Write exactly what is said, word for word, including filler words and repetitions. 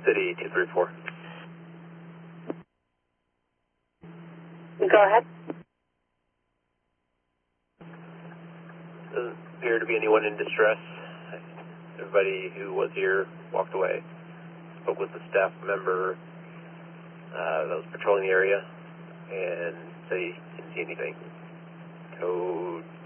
City two three four. Go ahead. Doesn't appear to be anyone in distress. Everybody who was here walked away. Spoke with the staff member uh, that was patrolling the area and they didn't see anything. Code